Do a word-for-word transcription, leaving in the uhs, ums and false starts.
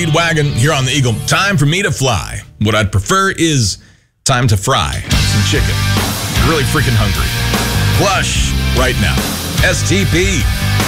Wagon here on the Eagle. Time for me to fly. What I'd prefer is time to fry some chicken. Really freaking hungry. Flush right now. S T P.